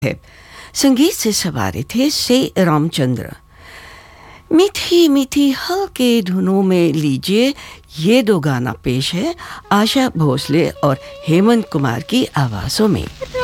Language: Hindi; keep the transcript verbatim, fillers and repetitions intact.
है। संगीत से सवारे थे से रामचंद्र। मीठी मीठी हल्के धुनों में लीजिए ये दो गाना पेश है आशा भोसले और हेमंत कुमार की आवाज़ों में।